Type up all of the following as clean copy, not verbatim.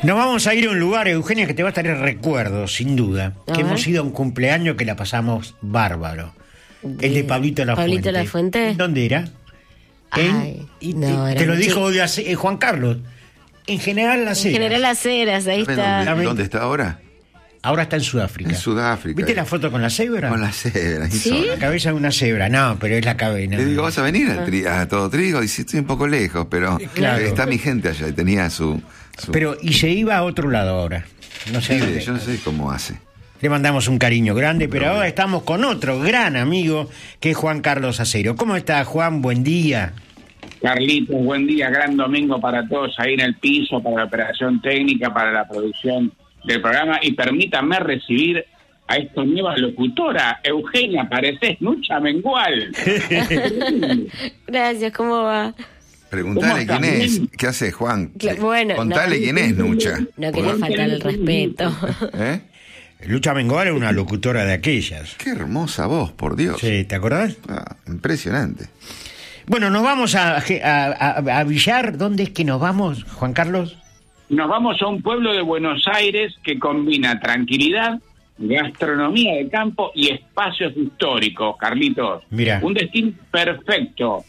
Nos vamos a ir a un lugar, Eugenia, que te va a traer recuerdos, sin duda. Que hemos ido a un cumpleaños que la pasamos bárbaro. El de Pablito Lafuente. ¿Pablito Lafuente? ¿Dónde era? Ay, te lo dijo hoy Juan Carlos. En General Las Heras. En General Las Heras, ahí está. ¿Dónde está ahora? Ahora está en Sudáfrica. En Sudáfrica. ¿Viste la foto con la cebra? Con la cebra. ¿Sí? La cabeza de una cebra. No, pero es la cabeza. Le digo, ¿vas a venir a Todo Trigo? Dice, estoy un poco lejos, pero claro. Está mi gente allá y tenía su... Pero, y se iba a otro lado ahora. No sé. Sí, yo no sé cómo hace. Le mandamos un cariño grande, pero ahora estamos con otro gran amigo, que es Juan Carlos Acero. ¿Cómo está, Juan? Buen día. Carlitos, buen día, gran domingo para todos ahí en el piso, para la operación técnica, para la producción del programa, y permítanme recibir a esta nueva locutora, Eugenia, parecés Nucha Mengual. Gracias, ¿cómo va? Preguntale quién es. ¿Qué hace, Juan? Bueno, contale quién es Nucha. No quería faltar el respeto. Lucha Mengual es una locutora de aquellas. Qué hermosa voz, por Dios. Sí, ¿te acordás? Impresionante. Bueno, nos vamos a Villar. ¿Dónde es que nos vamos, Juan Carlos? Nos vamos a un pueblo de Buenos Aires que combina tranquilidad, gastronomía de campo y espacios históricos, Carlitos. Mira. Un destino perfecto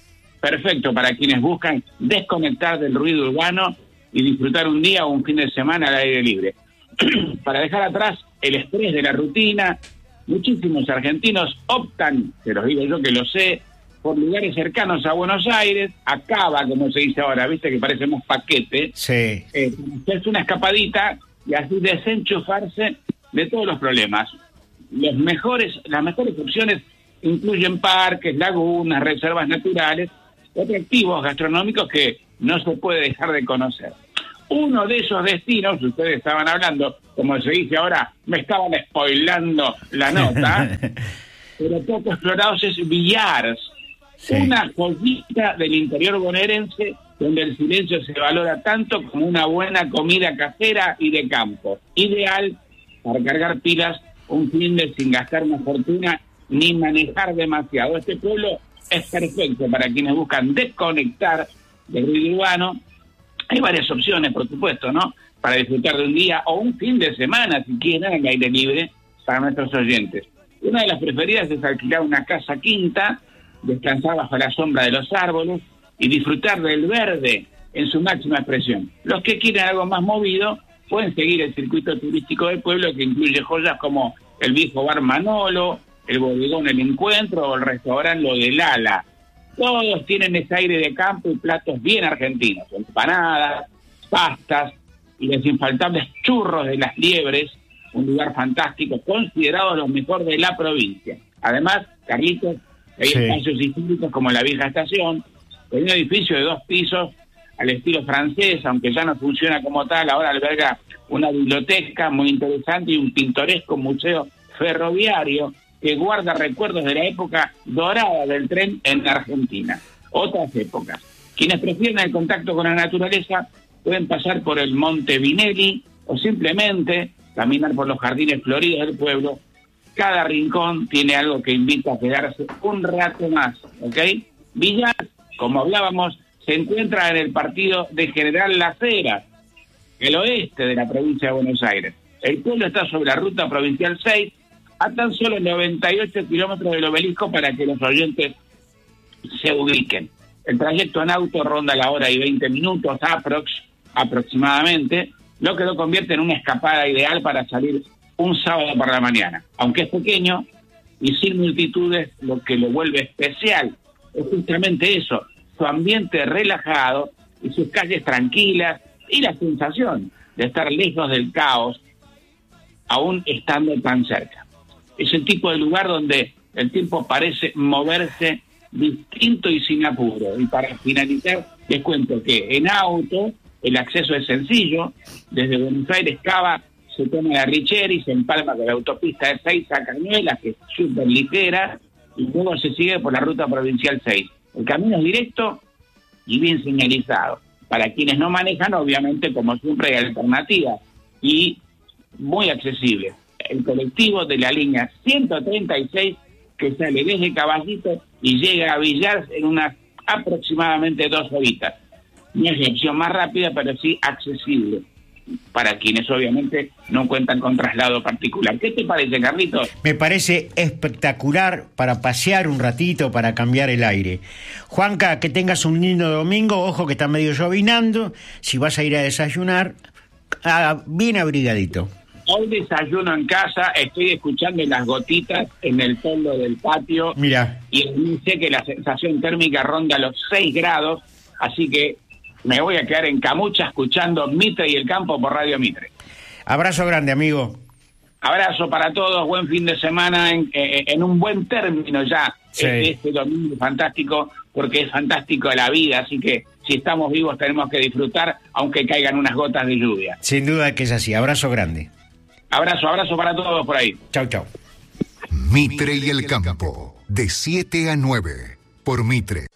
para quienes buscan desconectar del ruido urbano y disfrutar un día o un fin de semana al aire libre. Para dejar atrás el estrés de la rutina, muchísimos argentinos optan, se los digo yo que lo sé, por lugares cercanos a Buenos Aires, a Cava, como se dice ahora, viste que parecemos paquete. Sí. Es una escapadita y así desenchufarse de todos los problemas. Las mejores opciones incluyen parques, lagunas, reservas naturales, atractivos gastronómicos que no se puede dejar de conocer. Uno de esos destinos, ustedes estaban hablando, como se dice ahora, me estaban spoilando la nota, pero poco explorados, es Villars. Sí. Una joyita del interior bonaerense donde el silencio se valora tanto como una buena comida casera y de campo. Ideal para cargar pilas un fin de sin gastar una fortuna ni manejar demasiado. Este pueblo es perfecto para quienes buscan desconectar del ruido urbano. Hay varias opciones, por supuesto, ¿no? Para disfrutar de un día o un fin de semana, si quieren, al aire libre para nuestros oyentes. Una de las preferidas es alquilar una casa quinta, descansar bajo la sombra de los árboles y disfrutar del verde en su máxima expresión. Los que quieren algo más movido pueden seguir el circuito turístico del pueblo, que incluye joyas como el viejo bar Manolo, el bodegón El Encuentro o el restaurante Lo del Ala. Todos tienen ese aire de campo y platos bien argentinos, empanadas, pastas y los infaltables churros de Las Liebres, un lugar fantástico, considerados los mejores de la provincia. Además, Carlitos, hay espacios históricos como la Vieja Estación, un edificio de 2 pisos al estilo francés, aunque ya no funciona como tal, ahora alberga una biblioteca muy interesante y un pintoresco museo ferroviario que guarda recuerdos de la época dorada del tren en Argentina. Otras épocas. Quienes prefieren el contacto con la naturaleza pueden pasar por el Monte Vinelli o simplemente caminar por los jardines floridos del pueblo. Cada rincón tiene algo que invita a quedarse un rato más, ¿ok? Villar, como hablábamos, se encuentra en el partido de General Las Heras, el oeste de la provincia de Buenos Aires. El pueblo está sobre la ruta provincial 6, a tan solo 98 kilómetros del obelisco para que los oyentes se ubiquen. El trayecto en auto ronda la hora y 20 minutos aproximadamente, lo que lo convierte en una escapada ideal para salir un sábado por la mañana. Aunque es pequeño y sin multitudes, lo que lo vuelve especial es justamente eso, su ambiente relajado y sus calles tranquilas y la sensación de estar lejos del caos, aún estando tan cerca. Es el tipo de lugar donde el tiempo parece moverse distinto y sin apuro. Y para finalizar, les cuento que en auto el acceso es sencillo. Desde Buenos Aires, Cava, se toma la Richeri y se empalma con la autopista de 6 a Cañuelas, que es súper ligera, y luego se sigue por la ruta provincial 6. El camino es directo y bien señalizado. Para quienes no manejan, obviamente, como siempre, hay alternativas y muy accesible. El colectivo de la línea 136 que sale desde Caballito y llega a Villar en unas aproximadamente 2 horitas. No es la opción más rápida, pero sí accesible. para quienes obviamente no cuentan con traslado particular. ¿Qué te parece, Carlitos? Me parece espectacular para pasear un ratito, para cambiar el aire. Juanca, que tengas un lindo domingo. Ojo que está medio llovinando. Si vas a ir a desayunar, bien abrigadito. Hoy desayuno en casa, estoy escuchando las gotitas en el toldo del patio. Mira. Y sé que la sensación térmica ronda los 6 grados, así que me voy a quedar en camucha escuchando Mitre y el Campo por Radio Mitre. Abrazo grande, amigo. Abrazo para todos, buen fin de semana, en un buen término ya. Sí. Este domingo fantástico, porque es fantástico la vida, así que si estamos vivos tenemos que disfrutar, aunque caigan unas gotas de lluvia. Sin duda que es así. Abrazo grande. Abrazo para todos por ahí. Chau, chau. Mitre y el Campo, de 7 a 9, por Mitre.